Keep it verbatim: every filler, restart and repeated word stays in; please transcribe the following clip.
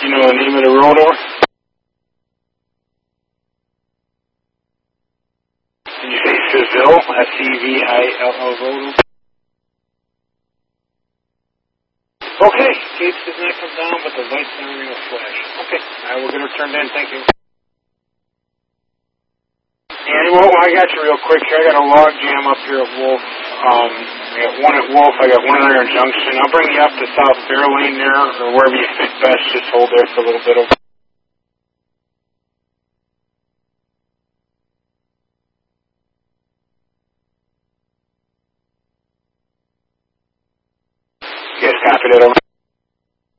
You know the name of the road over? Did you say Seville? S E V I L L road? Okay, gates did not come down, but the lights are going to flash. Okay, I will get her turned in. Thank you. And well, I got you real quick here. I got a log jam up here at Wolf. Um, I got one at Wolf. I got one at Iron Junction. I'll bring you up to South Fair Lane there, or wherever you fit best. Just hold there for a little bit. You guys copy that over?